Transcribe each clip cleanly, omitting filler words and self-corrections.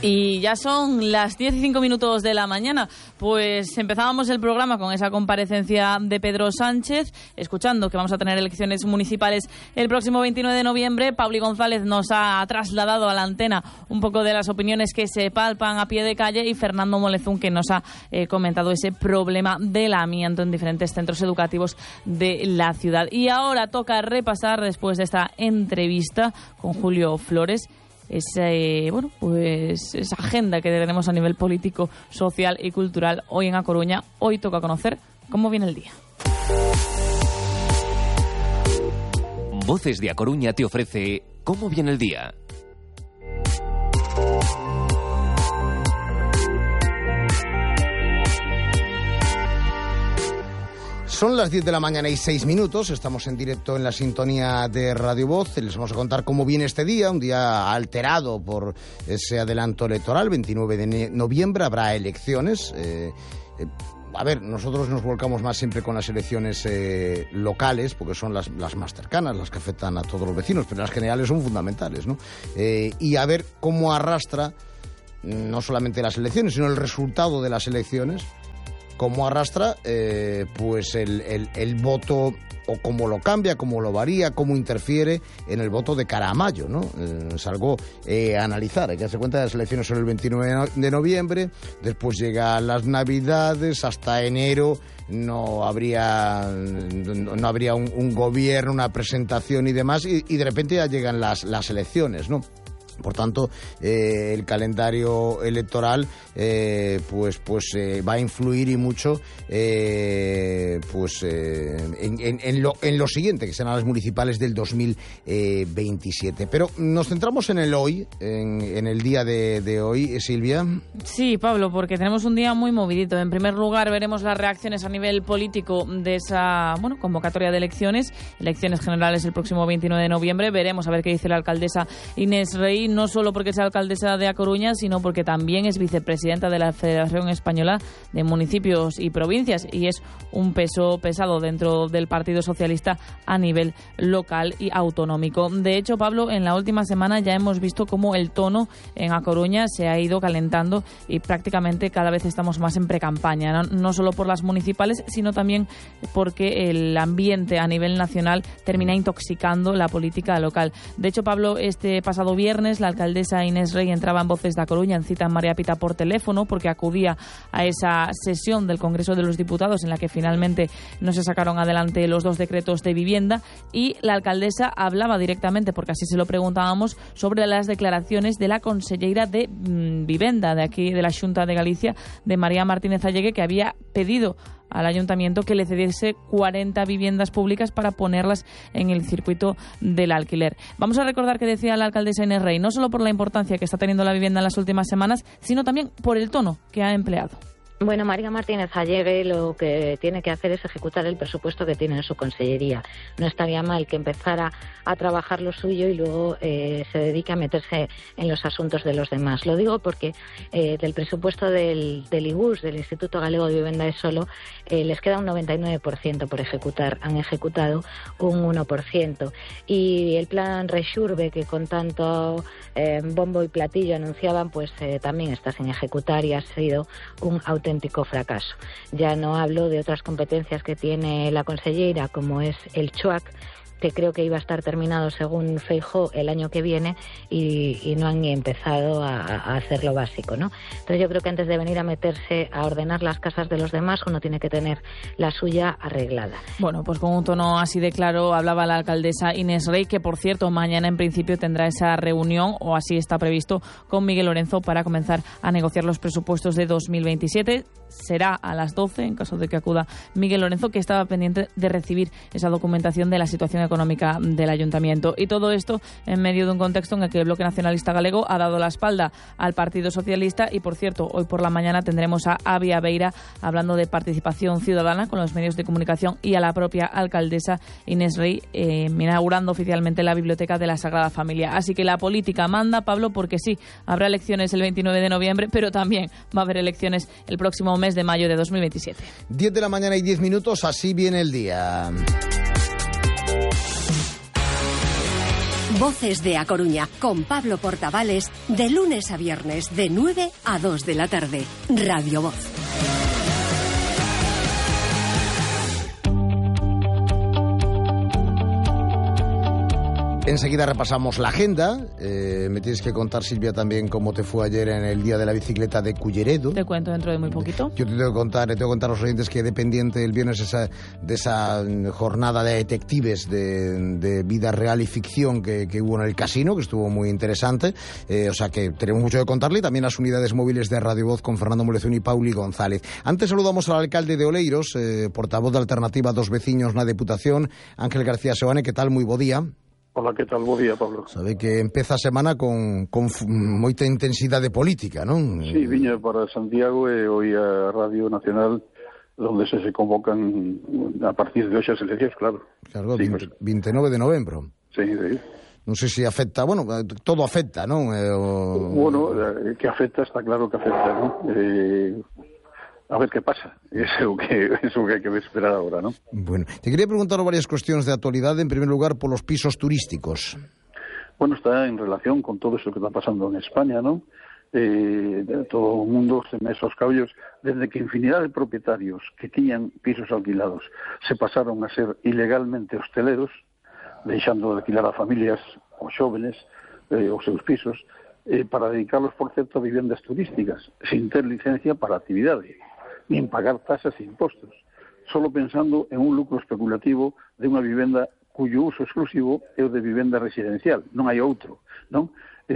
Y ya son las 10:05 de la mañana. Pues empezábamos el programa con esa comparecencia de Pedro Sánchez, escuchando que vamos a tener elecciones municipales el próximo 29 de noviembre. Pauli González nos ha trasladado a la antena un poco de las opiniones que se palpan a pie de calle, y Fernando Molezún, que nos ha comentado ese problema del amianto en diferentes centros educativos de la ciudad. Y ahora toca repasar, después de esta entrevista con Julio Flores, esa agenda que tenemos a nivel político, social y cultural hoy en A Coruña. Hoy toca conocer cómo viene el día. Voces de A Coruña te ofrece cómo viene el día. Son las 10 de la mañana y 6 minutos, estamos en directo en la sintonía de Radio Voz. Les vamos a contar cómo viene este día, un día alterado por ese adelanto electoral. 29 de noviembre habrá elecciones. Nosotros nos volcamos más siempre con las elecciones locales, porque son las más cercanas, las que afectan a todos los vecinos, pero las generales son fundamentales, ¿no? Y a ver cómo arrastra no solamente las elecciones, sino el resultado de las elecciones, cómo arrastra pues el voto, o cómo lo cambia, cómo lo varía, cómo interfiere en el voto de cara a mayo, ¿no? Es algo a analizar. Hay que darse cuenta de las elecciones son el 29 de noviembre, después llegan las Navidades, hasta enero no habría un gobierno, una presentación y demás, y de repente ya llegan las elecciones, ¿no? Por tanto, el calendario electoral va a influir y mucho en lo siguiente, que serán las municipales del 2027. Pero nos centramos en el hoy, en el día de hoy, Silvia. Sí, Pablo, porque tenemos un día muy movidito. En primer lugar, veremos las reacciones a nivel político de esa convocatoria de elecciones generales el próximo 29 de noviembre. Veremos a ver qué dice la alcaldesa Inés Rey, no solo porque sea alcaldesa de A Coruña, sino porque también es vicepresidenta de la Federación Española de Municipios y Provincias, y es un peso pesado dentro del Partido Socialista a nivel local y autonómico. De hecho, Pablo, en la última semana ya hemos visto cómo el tono en A Coruña se ha ido calentando, y prácticamente cada vez estamos más en precampaña, no solo por las municipales, sino también porque el ambiente a nivel nacional termina intoxicando la política local. De hecho, Pablo, este pasado viernes la alcaldesa Inés Rey entraba en Voces de A Coruña en cita en María Pita por teléfono, porque acudía a esa sesión del Congreso de los Diputados en la que finalmente no se sacaron adelante los 2 decretos de vivienda, y la alcaldesa hablaba directamente, porque así se lo preguntábamos, sobre las declaraciones de la conselleira de Vivenda de aquí de la Xunta de Galicia, de María Martínez Allegue, que había pedido al ayuntamiento que le cediese 40 viviendas públicas para ponerlas en el circuito del alquiler. Vamos a recordar que decía la alcaldesa Inés Rey, no solo por la importancia que está teniendo la vivienda en las últimas semanas, sino también por el tono que ha empleado. Bueno, María Martínez Allegue lo que tiene que hacer es ejecutar el presupuesto que tiene en su consellería. No estaría mal que empezara a trabajar lo suyo y luego se dedique a meterse en los asuntos de los demás. Lo digo porque del presupuesto del IGUS, del Instituto Galego de Vivienda, solo les queda un 99% por ejecutar. Han ejecutado un 1%. Y el plan Rexurbe, que con tanto bombo y platillo anunciaban, pues también está sin ejecutar y ha sido un auténtico fracaso. Ya no hablo de otras competencias que tiene la consellera, como es el CHUAC, que creo que iba a estar terminado según Feijóo el año que viene, y no han ni empezado a hacer lo básico, ¿no? Entonces yo creo que antes de venir a meterse a ordenar las casas de los demás, uno tiene que tener la suya arreglada. Bueno, pues con un tono así de claro hablaba la alcaldesa Inés Rey, que por cierto mañana en principio tendrá esa reunión, o así está previsto, con Miguel Lorenzo para comenzar a negociar los presupuestos de 2027. Será a las 12, en caso de que acuda Miguel Lorenzo, que estaba pendiente de recibir esa documentación de la situación económica del ayuntamiento. Y todo esto en medio de un contexto en el que el Bloque Nacionalista Galego ha dado la espalda al Partido Socialista. Y por cierto, hoy por la mañana tendremos a Avia Beira hablando de participación ciudadana con los medios de comunicación, y a la propia alcaldesa Inés Rey inaugurando oficialmente la Biblioteca de la Sagrada Familia. Así que la política manda, Pablo, porque sí, habrá elecciones el 29 de noviembre, pero también va a haber elecciones el próximo mes de mayo de 2027. 10 de la mañana y 10 minutos, así viene el día. Voces de A Coruña, con Pablo Portavales, de lunes a viernes, de 9 a 2 de la tarde. Radio Voz. Enseguida repasamos la agenda. Me tienes que contar, Silvia, también cómo te fue ayer en el Día de la Bicicleta de Culleredo. Te cuento dentro de muy poquito. Yo te tengo que contar a los oyentes que dependiente el viernes de esa jornada de detectives de vida real y ficción que hubo en el casino, que estuvo muy interesante. O sea que tenemos mucho que contarle, y también las unidades móviles de Radio Voz con Fernando Molezón y Pauli González. Antes saludamos al alcalde de Oleiros, portavoz de Alternativa Dos Veciños na Deputación, Ángel García Seoane. Que tal? Moi bo día. Hola, que tal? Bo día, Pablo. Sabe que empeza a semana con moita intensidade política, non? Sí, viña para Santiago e hoy a Radio Nacional, donde se convocan a partir de hoxe as eleccións, claro. Claro, sí, 29 de novembro. Sí, sí. Non sei se afecta, bueno, todo afecta, non? Bueno, que afecta, está claro que afecta, non? A ver qué pasa, eso que hai que esperar ahora, ¿no? Bueno, te quería preguntar varias cuestiones de actualidad. En primer lugar, por los pisos turísticos. Bueno, está en relación con todo eso que está pasando en España, ¿no? Todo el mundo se mete aos cabellos desde que infinidad de propietarios que tiñan pisos alquilados se pasaron a ser ilegalmente hosteleros, deixando de alquilar a familias ou xóvenes os seus pisos, para dedicarlos, por certo, a vivendas turísticas, sin ter licencia para a actividade, nin pagar tasas e impostos, solo pensando en un lucro especulativo de unha vivenda cuyo uso exclusivo é o de vivenda residencial, non hai outro, non?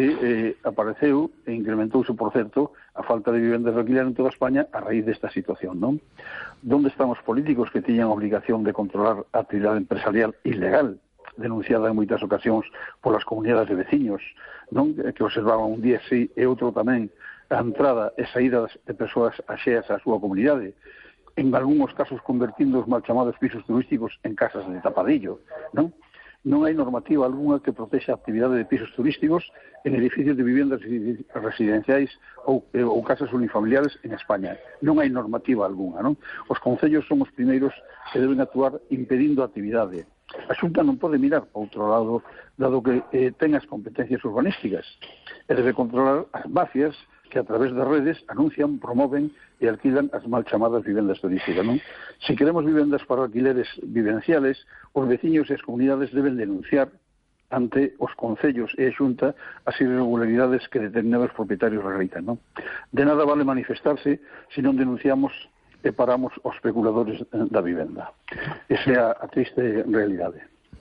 Apareceu e incrementouse, por certo, a falta de vivendas de alquiler en toda España a raíz desta situación, non? Donde están os políticos que tiñan obligación de controlar a actividade empresarial ilegal, denunciada en moitas ocasións polas comunidades de veciños, non? Que observaban un día sí e outro tamén a entrada e saída de persoas axeas á súa comunidade, en algúns casos convertindo os mal chamados pisos turísticos en casas de tapadillo, non? Non hai normativa algunha que protexa a actividade de pisos turísticos en edificios de viviendas residenciais ou casas unifamiliares en España. Non hai normativa algunha, non? Os concellos son os primeiros que deben actuar impedindo a actividade. A Xunta non pode mirar para outro lado, dado que ten as competencias urbanísticas, e debe controlar as mafias que a través das redes anuncian, promoven e alquilan as mal chamadas vivendas turísticas, non? Se queremos vivendas para alquileres vivenciales, os veciños e as comunidades deben denunciar ante os concellos e a Xunta as irregularidades que determinados propietarios realizan, non? De nada vale manifestarse se non denunciamos e paramos os especuladores da vivenda. Esa é a triste realidade.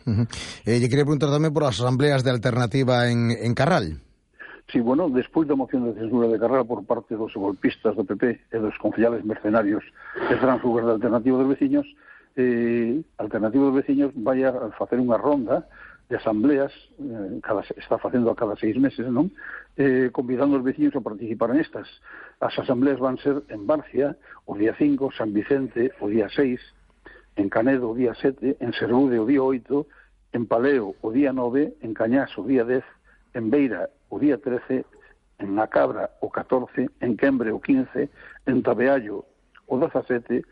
Lle quería preguntar tamén por as asambleas de Alternativa en Carral. Sí, bueno, despois da moción de censura de Carral por parte dos golpistas do PP e dos concejales mercenarios e tránsfugas da Alternativa dos Veciños, Alternativa dos Veciños vai a facer unha ronda de asambleas, está facendo a cada 6 meses, non? Convidando os veciños a participar en estas. As asambleas van ser en Barcia o día 5, San Vicente o día 6, en Canedo o día 7, en Sergude o día 8, en Paleo o día 9, en Cañás o día 10, en Beira o día 13, en Nacabra o 14, en Quembre o 15, en Tabeallo o 17,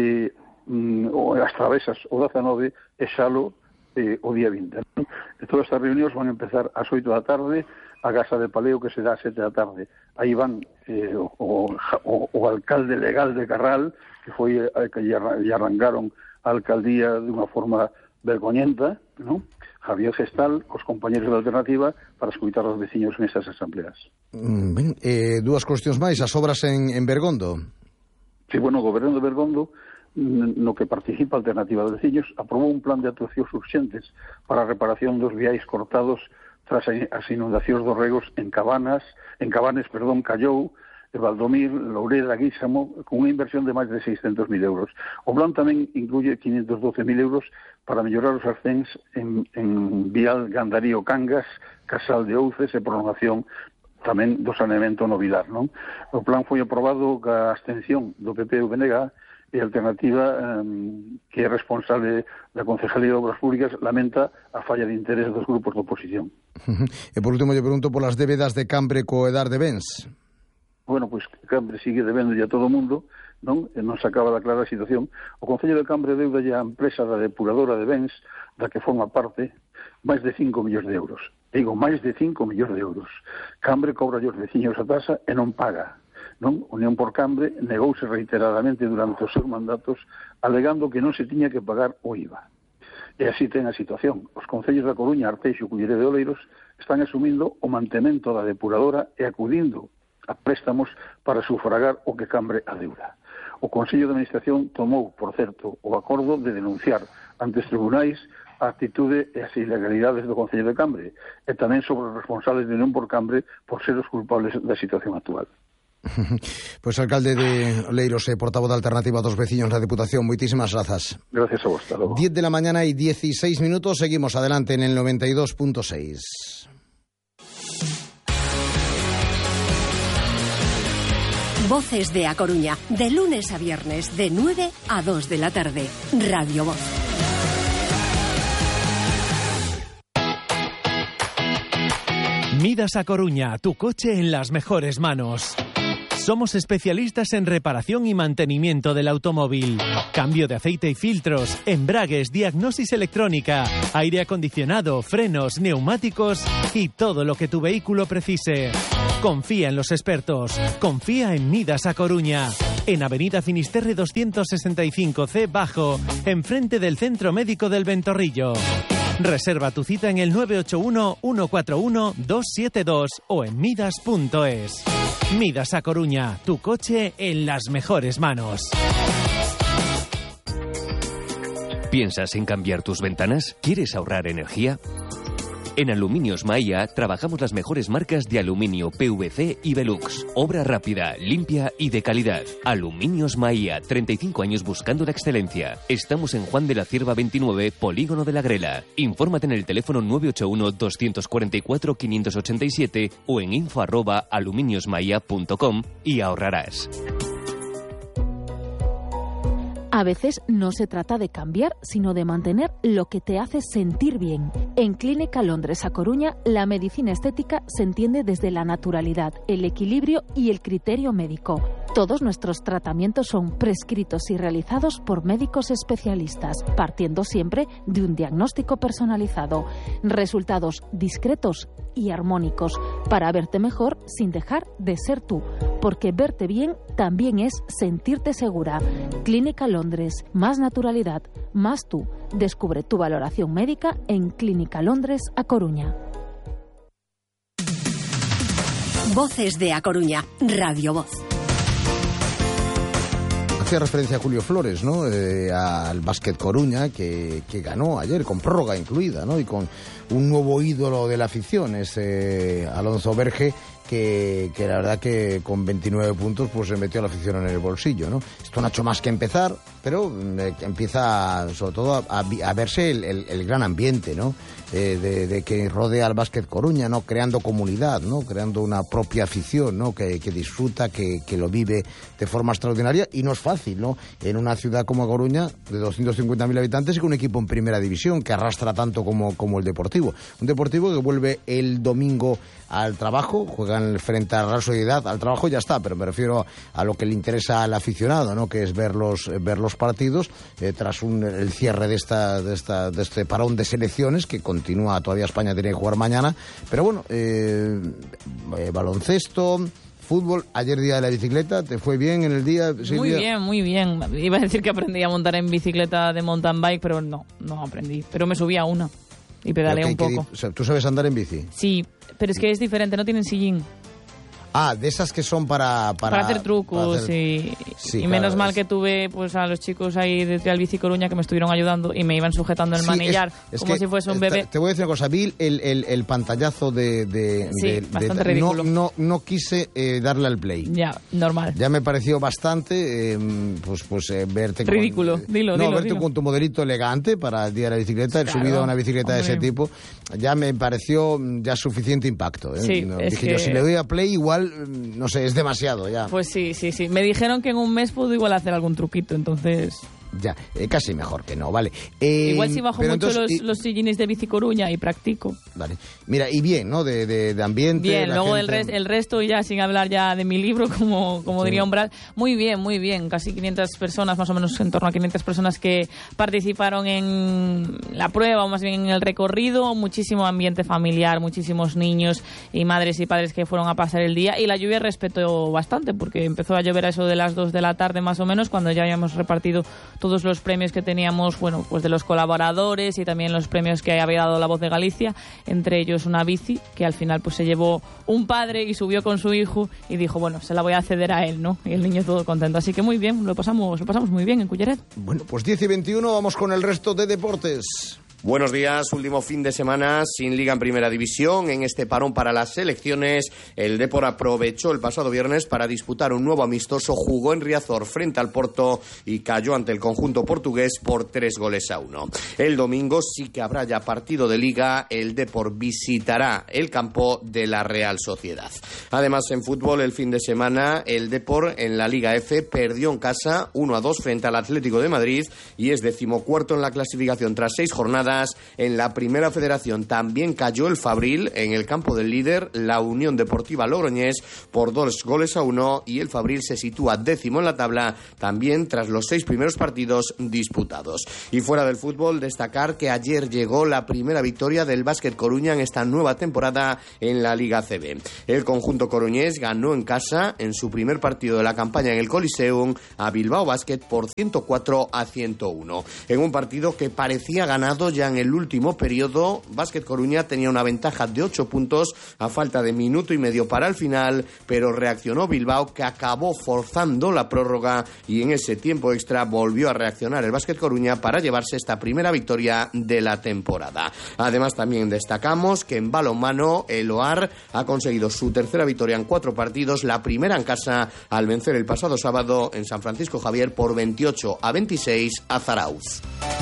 as Travesas o 19 e Xalo o día 20. E todas estas reunións van a empezar ás 8 da tarde, a Casa de Paleo que será ás 7 da tarde. Aí van o alcalde legal de Carral, que foi que lle arrancaron a alcaldía de unha forma vergoñenta, non? Javier Gestal, os compañeros da Alternativa, para escutar os veciños nestas asambleas. Ben, dúas cuestións máis, as obras en Bergondo. Sí, bueno, o goberno de Bergondo, no que participa a Alternativa de Veciños, aprobou un plan de actuacións urxentes para a reparación dos viais cortados tras as inundacións dos regos en Cabanes, Callou, Valdomir, Loureda, Guísamo, con unha inversión de máis de 600.000 euros. O plan tamén incluye 512.000 euros para mellorar os arcéns en Vial Gandarío Cangas, Casal de Ouces e prolongación tamén do saneamento no Vilar, non? O plan foi aprobado ca abstención do PP e o BNG, e a Alternativa, que é responsable da Concejalía de Obras Públicas, lamenta a falla de interés dos grupos de oposición. E por último, lle pregunto polas débedas de Cambre co Edar de Bens. Bueno, pois Cambre sigue debendo a todo o mundo, non? E non se acaba de aclarar a situación. O Concello de Cambre deudalle á empresa da depuradora de bens, da que forma parte, máis de 5 millóns de euros. Digo, máis de 5 millóns de euros. Cambre cobra aos veciños a tasa e non paga. Non? Unión por Cambre negouse reiteradamente durante os seus mandatos alegando que non se tiña que pagar o IVA. E así ten a situación. Os concellos da Coruña, Arteixo e Culleredo de Oleiros están asumindo o mantemento da depuradora e acudindo a préstamos para sufragar o que Cambre adeuda. O Consello de Administración tomou, por certo, o acordo de denunciar ante os tribunais a actitude e as ilegalidades do Concello de Cambre e tamén sobre os responsables de Unión por Cambre por ser os culpables da situación actual. Pois alcalde de Oleiros e portavoz da Alternativa dos Veciños da Deputación, moitísimas grazas. Gracias a vos, hasta logo. 10 de la mañana y 16 minutos, seguimos adelante en el 92.6. Voces de A Coruña, de lunes a viernes, de 9 a 2 de la tarde. Radio Voz. Midas A Coruña, tu coche en las mejores manos. Somos especialistas en reparación y mantenimiento del automóvil. Cambio de aceite y filtros, embragues, diagnosis electrónica, aire acondicionado, frenos, neumáticos y todo lo que tu vehículo precise. Confía en los expertos. Confía en Midas A Coruña. En Avenida Finisterre 265C Bajo, enfrente del Centro Médico del Ventorrillo. Reserva tu cita en el 981-141-272 o en midas.es. Midas A Coruña, tu coche en las mejores manos. ¿Piensas en cambiar tus ventanas? ¿Quieres ahorrar energía? En Aluminios Maia trabajamos las mejores marcas de aluminio, PVC y Velux. Obra rápida, limpia y de calidad. Aluminios Maia, 35 años buscando la excelencia. Estamos en Juan de la Cierva 29, Polígono de la Grela. Infórmate en el teléfono 981-244-587 o en info@aluminiosmaia.com y ahorrarás. A veces no se trata de cambiar, sino de mantener lo que te hace sentir bien. En Clínica Londres A Coruña, la medicina estética se entiende desde la naturalidad, el equilibrio y el criterio médico. Todos nuestros tratamientos son prescritos y realizados por médicos especialistas, partiendo siempre de un diagnóstico personalizado. Resultados discretos y armónicos para verte mejor sin dejar de ser tú, porque verte bien también es sentirte segura. Clínica Londres, más naturalidad, más tú. Descubre tu valoración médica en Clínica Londres A Coruña. Voces de A Coruña, Radio Voz. Hacía referencia a Julio Flores, ¿no? Al Básquet Coruña, que ganó ayer, con prórroga incluida, ¿no? Y con un nuevo ídolo de la afición, Alonso Verge, que la verdad que con 29 puntos pues se metió a la afición en el bolsillo, ¿no? Esto no ha hecho más que empezar, pero empieza sobre todo a verse el gran ambiente, ¿no? De que rodea al Básquet Coruña, ¿no? Creando comunidad, ¿no? Creando una propia afición, ¿no? Que disfruta, que lo vive de forma extraordinaria, y no es fácil, ¿no? En una ciudad como Coruña, de 250.000 habitantes, y con un equipo en primera división que arrastra tanto como el Deportivo. Un Deportivo que vuelve el domingo al trabajo, juegan frente a la Real Sociedad, al trabajo ya está, pero me refiero a lo que le interesa al aficionado, ¿no? Que es ver los partidos, tras el cierre de este parón de selecciones, que continúa, todavía España tiene que jugar mañana, pero bueno, baloncesto, fútbol. Ayer día de la bicicleta, ¿te fue bien en el día, Silvia? Muy bien. Iba a decir que aprendí a montar en bicicleta de mountain bike, pero no aprendí, pero me subí a una y pedaleé un poco. ¿Tú sabes andar en bici? Sí, pero es que es diferente, no tienen sillín. Ah, de esas que son para hacer trucos, sí, y menos mal que tuve pues a los chicos ahí de Trial Bici Coruña que me estuvieron ayudando y me iban sujetando el manillar como si fuese un bebé. Te voy a decir una cosa, vi el pantallazo bastante ridículo. No quise darle al play. Ya, normal. Ya me pareció bastante verte ridículo, dilo. Con tu modelito elegante para el día de la bicicleta, claro, subido a una bicicleta de ese tipo, ya me pareció ya suficiente impacto, ¿eh? Sí, dije yo, si le doy a play igual, no sé, es demasiado ya. Pues sí. Me dijeron que en un mes puedo igual hacer algún truquito, entonces Ya, casi mejor que no, vale. Igual si bajo mucho los sillines de Bici Coruña y practico. Vale. Mira, y bien, ¿no? De ambiente. Bien, luego el resto, ya sin hablar ya de mi libro, como diría Umbral, muy bien. Casi 500 personas, más o menos en torno a 500 personas que participaron en la prueba, o más bien en el recorrido. Muchísimo ambiente familiar, muchísimos niños y madres y padres que fueron a pasar el día. Y la lluvia respetó bastante, porque empezó a llover a eso de las 2 de la tarde más o menos, cuando ya habíamos repartido todos los premios que teníamos, bueno, pues de los colaboradores y también los premios que había dado La Voz de Galicia, entre ellos una bici que al final pues se llevó un padre y subió con su hijo y dijo, bueno, se la voy a ceder a él, ¿no? Y el niño todo contento. Así que muy bien, lo pasamos muy bien en Culleret. Bueno, pues 10 y 21, vamos con el resto de deportes. Buenos días, último fin de semana sin Liga en Primera División. En este parón para las selecciones, el Depor aprovechó el pasado viernes para disputar un nuevo amistoso, jugó en Riazor frente al Porto y cayó ante el conjunto portugués por 3-1. El domingo sí que habrá ya partido de Liga, el Depor visitará el campo de la Real Sociedad. Además, en fútbol, el fin de semana, el Depor en la Liga F perdió en casa 1-2 frente al Atlético de Madrid y es 14º en la clasificación tras 6 jornadas. En la Primera Federación también cayó el Fabril en el campo del líder, la Unión Deportiva Logroñés, por 2-1 y el Fabril se sitúa 10º en la tabla también tras los 6 primeros partidos disputados. Y fuera del fútbol, destacar que ayer llegó la primera victoria del Básquet Coruña en esta nueva temporada en la Liga CB. El conjunto coruñés ganó en casa en su primer partido de la campaña en el Coliseum a Bilbao Basket por 104-101. En un partido que parecía ganado ya en el último periodo, Básquet Coruña tenía una ventaja de 8 puntos a falta de minuto y medio para el final, pero reaccionó Bilbao, que acabó forzando la prórroga y en ese tiempo extra volvió a reaccionar el Básquet Coruña para llevarse esta primera victoria de la temporada. Además, también destacamos que en balonmano el OAR ha conseguido su tercera victoria en 4 partidos, la primera en casa al vencer el pasado sábado en San Francisco Javier por 28-26 a Zarauz.